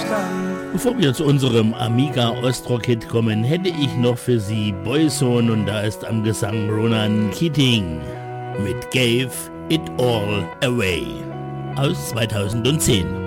Bevor wir zu unserem Amiga Ostrock-Hit kommen, hätte ich noch für Sie Boyzone und da ist am Gesang Ronan Keating mit Gave It All Away aus 2010.